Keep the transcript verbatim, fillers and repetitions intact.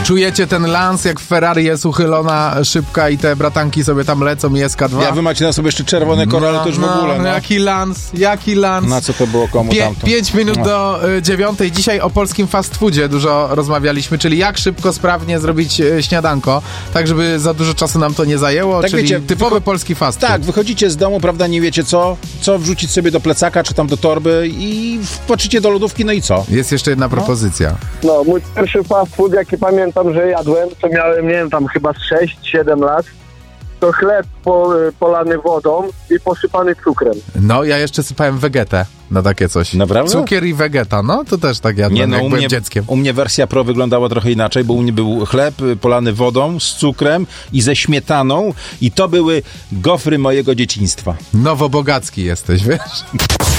Czujecie ten lans, jak w Ferrari jest uchylona szybka i te bratanki sobie tam lecą i S K dwa? Ja, wy macie na sobie jeszcze czerwone korale, no, to już no, w ogóle, no. Jaki lans, jaki lans. Na co to było komu Pie- tamto? Pięć minut No. do y, dziewiątej. Dzisiaj o polskim fast foodzie dużo rozmawialiśmy, czyli jak szybko, sprawnie zrobić y, śniadanko, tak żeby za dużo czasu nam to nie zajęło, Tak, czyli wiecie, typowy polski fast food. Tak, wychodzicie z domu, prawda, nie wiecie co, co wrzucić sobie do plecaka, czy tam do torby i wpatrzycie do lodówki, no i co? Jest jeszcze jedna propozycja. No, mój pierwszy fast food, jaki pamiętam, że jadłem, to miałem, nie wiem, tam chyba sześć siedem lat, to chleb po, polany wodą i posypany cukrem. No, ja jeszcze sypałem wegetę na takie coś. Naprawdę? Cukier i wegeta, no to też tak jadłem, Nie, no, jak u byłem mnie, dzieckiem. u mnie wersja pro wyglądała trochę inaczej, bo u mnie był chleb y, polany wodą z cukrem i ze śmietaną i to były gofry mojego dzieciństwa. Nowobogacki jesteś, wiesz?